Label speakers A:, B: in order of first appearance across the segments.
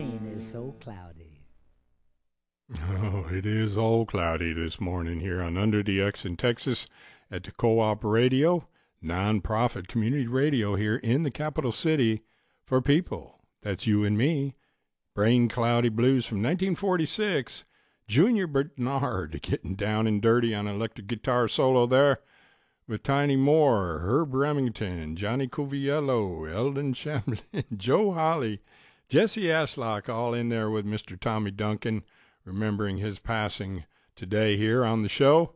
A: rain is so cloudy.
B: Oh, it is all cloudy this morning here on Under the X in Texas at the Co-op Radio, nonprofit community radio here in the capital city for people. That's you and me. Brain Cloudy Blues from 1946. Junior Bernard getting down and dirty on an electric guitar solo there with Tiny Moore, Herb Remington, Johnny Coviello, Eldon Shamlin, Joe Holly, Jesse Ashlock, all in there with Mr. Tommy Duncan, remembering his passing today here on the show.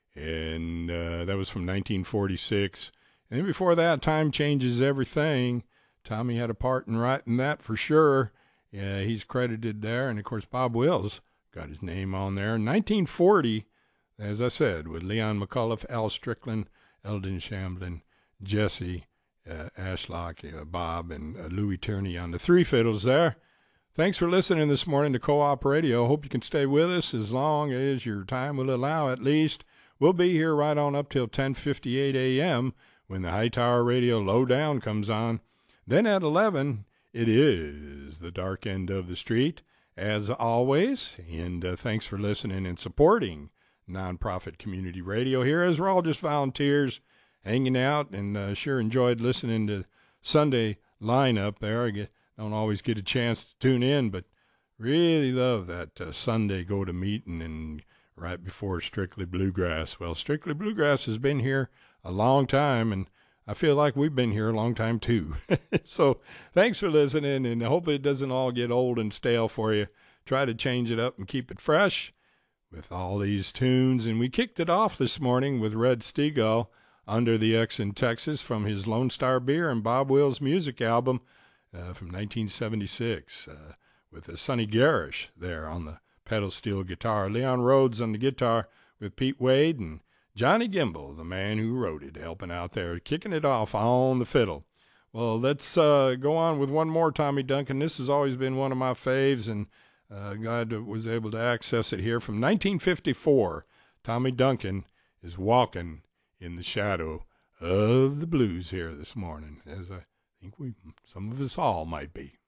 B: And that was from 1946. And then before that, Time Changes Everything. Tommy had a part in writing that for sure. Yeah, he's credited there. And, of course, Bob Wills got his name on there. 1940, as I said, with Leon McCullough, Al Strickland, Eldon Shamblin, Jesse Ashlock, Bob, and Louis Tierney on the three fiddles there. Thanks for listening this morning to Co-op Radio. Hope you can stay with us as long as your time will allow, at least. We'll be here right on up till 10:58 a.m. when the Hightower Radio Lowdown comes on. Then at 11, it is the dark end of the street, as always. And thanks for listening and supporting nonprofit community radio here, as we're all just volunteers hanging out, and sure enjoyed listening to Sunday lineup there. Don't always get a chance to tune in, but really love that Sunday go-to meeting and right before Strictly Bluegrass. Well, Strictly Bluegrass has been here a long time, and I feel like we've been here a long time too. So thanks for listening, and I hope it doesn't all get old and stale for you. Try to change it up and keep it fresh with all these tunes. And we kicked it off this morning with Red Steagall, Under the X in Texas, from his Lone Star Beer and Bob Wills music album from 1976, with Sonny Garish there on the pedal steel guitar, Leon Rhodes on the guitar with Pete Wade, and Johnny Gimble, the man who wrote it, helping out there, kicking it off on the fiddle. Well, let's go on with one more Tommy Duncan. This has always been one of my faves, and glad to was able to access it here from 1954. Tommy Duncan is walking in the shadow of the blues here this morning, as I think some of us all might be.